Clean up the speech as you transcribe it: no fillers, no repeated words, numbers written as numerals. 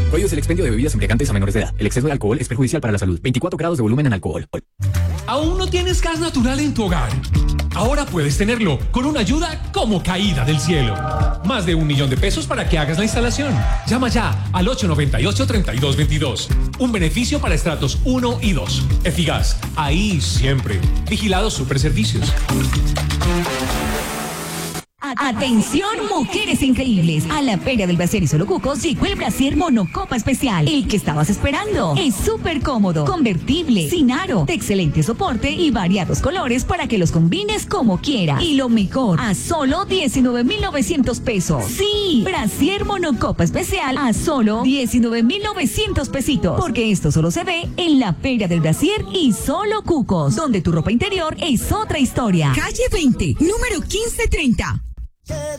Prohíbes el expendio de bebidas embriagantes a menores de edad. El exceso de alcohol es perjudicial para la salud. 24 grados de volumen en alcohol. ¿Aún no tienes gas natural en tu hogar? Ahora puedes tenerlo con una ayuda como caída del cielo. Más de 1 millón de pesos para que hagas la instalación. Llama ya al 898-3222. Un beneficio para estratos 1 y 2. Efigas, ahí siempre. Vigilados Superservicios. Atención, mujeres increíbles. A la Feria del Brasier y Solo Cucos llegó el Brasier Monocopa Especial. El que estabas esperando. Es súper cómodo, convertible, sin aro, de excelente soporte y variados colores para que los combines como quieras. Y lo mejor, a solo 19,900 pesos. Sí, Brasier Monocopa Especial a solo 19,900 pesitos. Porque esto solo se ve en la Feria del Brasier y Solo Cucos, donde tu ropa interior es otra historia. Calle 20, número 1530.